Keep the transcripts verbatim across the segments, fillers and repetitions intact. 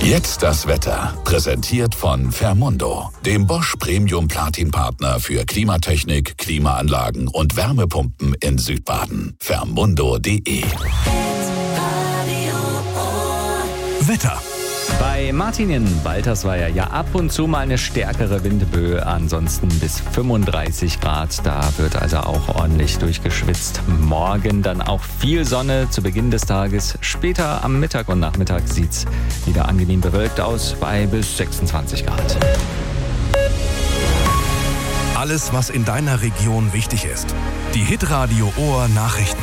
Jetzt das Wetter. Präsentiert von Fermundo, dem Bosch Premium Platin Partner für Klimatechnik, Klimaanlagen und Wärmepumpen in Südbaden. Fermundo punkt de. Wetter. Bei Martin in Baltersweier ja ab und zu mal eine stärkere Windböe, ansonsten bis fünfunddreißig Grad. Da wird also auch ordentlich durchgeschwitzt. Morgen dann auch viel Sonne zu Beginn des Tages. Später am Mittag und Nachmittag sieht's wieder angenehm bewölkt aus bei bis sechsundzwanzig Grad. Alles, was in deiner Region wichtig ist. Die Hitradio Ohr Nachrichten.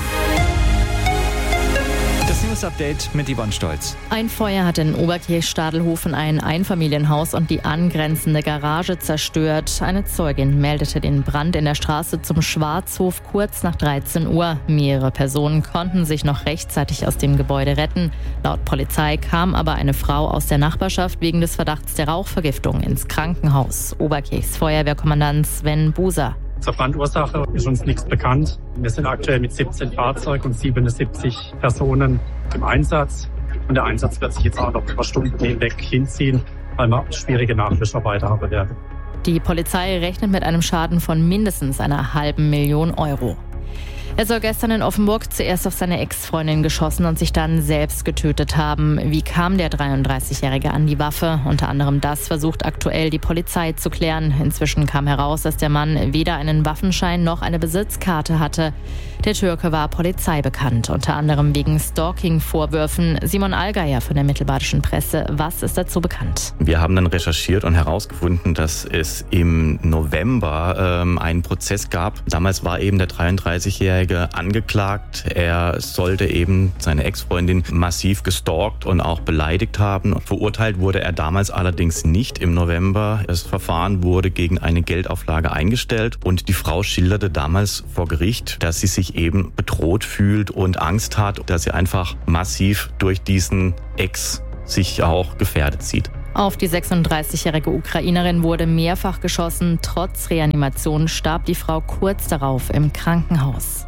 Das News-Update mit Yvonne Stolz. Ein Feuer hat in Oberkirch-Stadelhofen ein Einfamilienhaus und die angrenzende Garage zerstört. Eine Zeugin meldete den Brand in der Straße zum Schwarzhof kurz nach dreizehn Uhr. Mehrere Personen konnten sich noch rechtzeitig aus dem Gebäude retten. Laut Polizei kam aber eine Frau aus der Nachbarschaft wegen des Verdachts der Rauchvergiftung ins Krankenhaus. Oberkirchs Feuerwehrkommandant Sven Buser. Zur Brandursache ist uns nichts bekannt. Wir sind aktuell mit siebzehn Fahrzeugen und siebenundsiebzig Personen im Einsatz. Und der Einsatz wird sich jetzt auch noch ein paar Stunden hinweg hinziehen, weil wir schwierige Nachlöscharbeiten haben werden. Die Polizei rechnet mit einem Schaden von mindestens einer halben Million Euro. Er soll gestern in Offenburg zuerst auf seine Ex-Freundin geschossen und sich dann selbst getötet haben. Wie kam der dreiunddreißigjährige an die Waffe? Unter anderem das versucht aktuell die Polizei zu klären. Inzwischen kam heraus, dass der Mann weder einen Waffenschein noch eine Besitzkarte hatte. Der Türke war Polizei bekannt, unter anderem wegen Stalking-Vorwürfen. Simon Allgeier von der Mittelbadischen Presse. Was ist dazu bekannt? Wir haben dann recherchiert und herausgefunden, dass es im November ähm, einen Prozess gab. Damals war eben der dreiunddreißigjährige angeklagt. Er sollte eben seine Ex-Freundin massiv gestalkt und auch beleidigt haben. Verurteilt wurde er damals allerdings nicht im November. Das Verfahren wurde gegen eine Geldauflage eingestellt und die Frau schilderte damals vor Gericht, dass sie sich eben bedroht fühlt und Angst hat, dass sie einfach massiv durch diesen Ex sich auch gefährdet sieht. Auf die sechsunddreißigjährige Ukrainerin wurde mehrfach geschossen. Trotz Reanimation starb die Frau kurz darauf im Krankenhaus.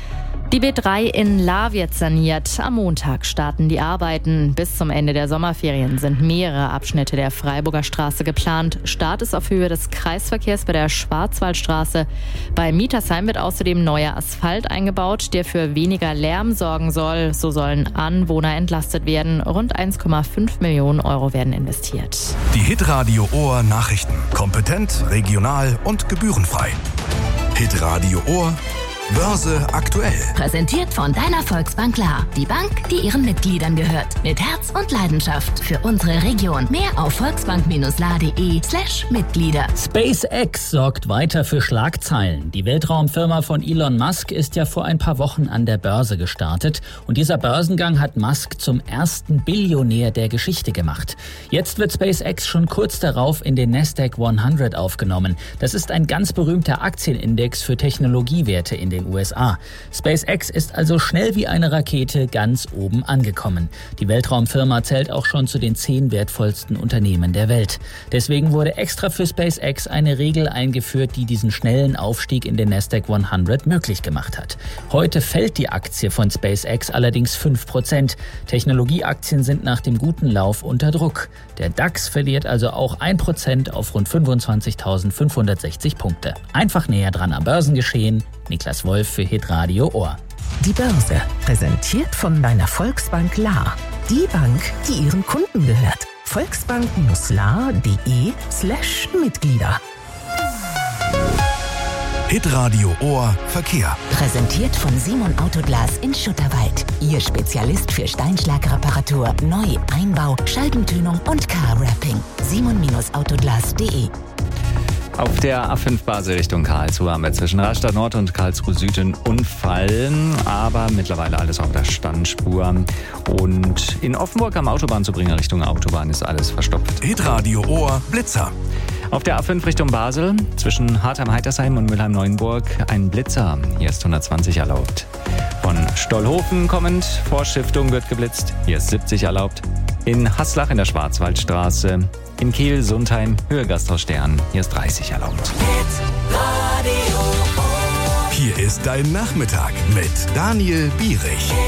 Die B drei in Lahr wird saniert. Am Montag starten die Arbeiten. Bis zum Ende der Sommerferien sind mehrere Abschnitte der Freiburger Straße geplant. Start ist auf Höhe des Kreisverkehrs bei der Schwarzwaldstraße. Bei Mietersheim wird außerdem neuer Asphalt eingebaut, der für weniger Lärm sorgen soll. So sollen Anwohner entlastet werden. Rund eins Komma fünf Millionen Euro werden investiert. Die Hitradio Ohr Nachrichten. Kompetent, regional und gebührenfrei. Hitradio Ohr Börse aktuell. Präsentiert von deiner Volksbank Lahr. Die Bank, die ihren Mitgliedern gehört. Mit Herz und Leidenschaft für unsere Region. Mehr auf volksbank-lahr.de slash Mitglieder. SpaceX sorgt weiter für Schlagzeilen. Die Weltraumfirma von Elon Musk ist ja vor ein paar Wochen an der Börse gestartet. Und dieser Börsengang hat Musk zum ersten Billionär der Geschichte gemacht. Jetzt wird SpaceX schon kurz darauf in den Nasdaq hundert aufgenommen. Das ist ein ganz berühmter Aktienindex für Technologiewerte in den U S A. SpaceX ist also schnell wie eine Rakete ganz oben angekommen. Die Weltraumfirma zählt auch schon zu den zehn wertvollsten Unternehmen der Welt. Deswegen wurde extra für SpaceX eine Regel eingeführt, die diesen schnellen Aufstieg in den Nasdaq hundert möglich gemacht hat. Heute fällt die Aktie von SpaceX allerdings fünf Prozent. Technologieaktien sind nach dem guten Lauf unter Druck. Der DAX verliert also auch ein Prozent auf rund fünfundzwanzigtausendfünfhundertsechzig Punkte. Einfach näher dran am Börsengeschehen. Niklas Wolf für Hitradio Ohr. Die Börse, präsentiert von deiner Volksbank Lahr. Die Bank, die ihren Kunden gehört. volksbank-lahr.de slash Mitglieder. Hitradio Ohr Verkehr. Präsentiert von Simon Autoglas in Schutterwald. Ihr Spezialist für Steinschlagreparatur, Neu-, Einbau, Scheibentönung und Car-Wrapping. simon Autoglas punkt de. Auf der A fünf Basel Richtung Karlsruhe haben wir zwischen Rastatt Nord und Karlsruhe Süd einen Unfall, aber mittlerweile alles auf der Standspur. Und in Offenburg am Autobahnzubringer Richtung Autobahn ist alles verstopft. Hitradio Ohr Blitzer. Auf der A fünf Richtung Basel zwischen Hartheim-Heitersheim und Mülheim-Neuenburg ein Blitzer. Hier ist hundertzwanzig erlaubt. Von Stollhofen kommend, Vorstiftung wird geblitzt. Hier ist siebzig erlaubt. In Haslach in der Schwarzwaldstraße. In Kiel, Sundheim, Höhe Gasthaus Stern. Hier ist dreißig erlaubt. Hier ist dein Nachmittag mit Daniel Bierich.